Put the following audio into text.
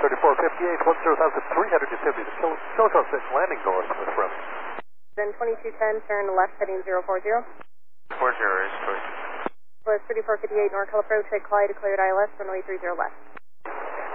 3458, 10,300, descending to Silicon 6, landing north with runway. Then 2210, turn left, heading 040. 40 is correct. Was 3458, NorCal approach, at Clyde, declared ILS, runway 30 left.